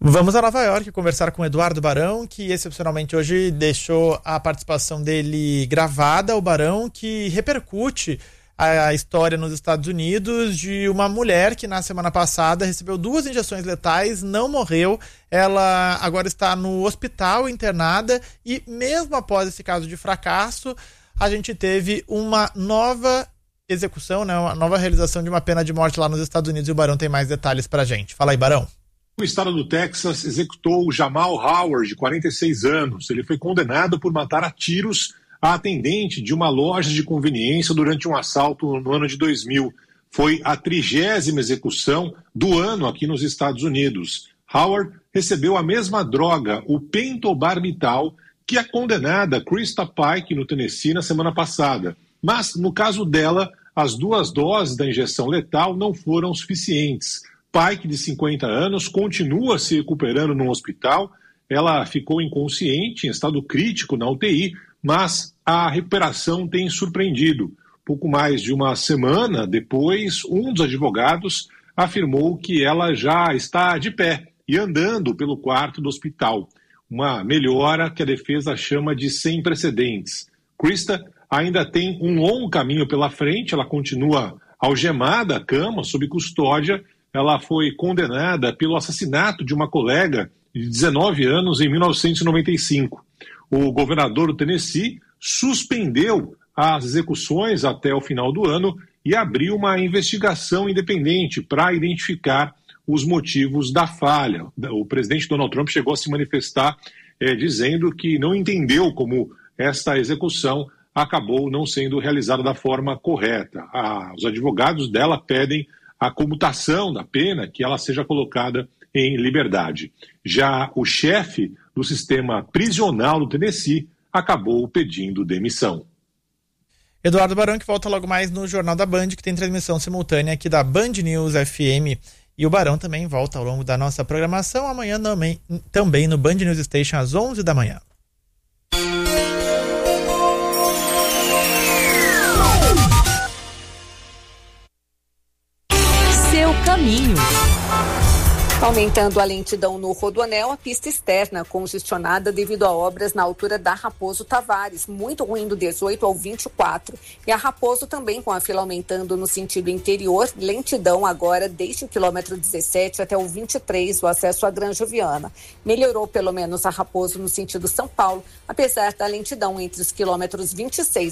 Vamos a Nova York conversar com Eduardo Barão, que excepcionalmente hoje deixou a participação dele gravada. O Barão que repercute a história nos Estados Unidos de uma mulher que na semana passada recebeu 2 injeções letais, não morreu. Ela agora está no hospital internada e mesmo após esse caso de fracasso, a gente teve uma nova execução, né, uma nova realização de uma pena de morte lá nos Estados Unidos, e o Barão tem mais detalhes pra gente. Fala aí, Barão. O estado do Texas executou o Jamal Howard, de 46 anos. Ele foi condenado por matar a tiros a atendente de uma loja de conveniência durante um assalto no ano de 2000. Foi a 30ª execução do ano aqui nos Estados Unidos. Howard recebeu a mesma droga, o pentobarbital, que a condenada Krista Pike, no Tennessee, na semana passada. Mas, no caso dela, as 2 doses da injeção letal não foram suficientes. Pike, de 50 anos, continua se recuperando no hospital. Ela ficou inconsciente, em estado crítico na UTI, mas a recuperação tem surpreendido. Pouco mais de uma semana depois, um dos advogados afirmou que ela já está de pé e andando pelo quarto do hospital. Uma melhora que a defesa chama de sem precedentes. Krista ainda tem um longo caminho pela frente, ela continua algemada à cama, sob custódia. Ela foi condenada pelo assassinato de uma colega de 19 anos em 1995. O governador do Tennessee suspendeu as execuções até o final do ano e abriu uma investigação independente para identificar os motivos da falha. O presidente Donald Trump chegou a se manifestar dizendo que não entendeu como esta execução acabou não sendo realizada da forma correta. Os advogados dela pedem a comutação da pena, que ela seja colocada em liberdade. Já o chefe do sistema prisional do Tennessee acabou pedindo demissão. Eduardo Barão, que volta logo mais no Jornal da Band, que tem transmissão simultânea aqui da Band News FM. E o Barão também volta ao longo da nossa programação amanhã também no Band News Station às 11 da manhã. Caminho. Aumentando a lentidão no Rodoanel, a pista externa congestionada devido a obras na altura da Raposo Tavares, muito ruim do 18 ao 24, e a Raposo também com a fila aumentando no sentido interior, lentidão agora desde o quilômetro 17 até o 23, o acesso à Granja Viana. Melhorou pelo menos a Raposo no sentido São Paulo, apesar da lentidão entre os quilômetros 26